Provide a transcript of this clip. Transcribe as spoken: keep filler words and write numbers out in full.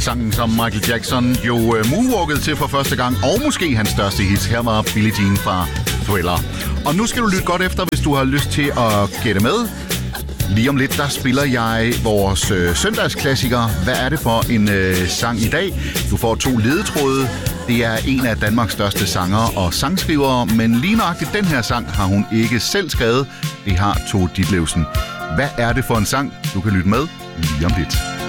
sangen, som Michael Jackson jo uh, moonwalkede til for første gang, og måske hans største hit. Her var Billie Jean fra Thriller. Og nu skal du lytte godt efter, hvis du har lyst til at gætte med. Lige om lidt, der spiller jeg vores øh, søndagsklassiker. Hvad er det for en øh, sang i dag? Du får to ledetråde. Det er en af Danmarks største sangere og sangskrivere, men lige nøjagtigt den her sang har hun ikke selv skrevet. Det har Tove Ditlevsen. Hvad er det for en sang? Du kan lytte med lige om lidt.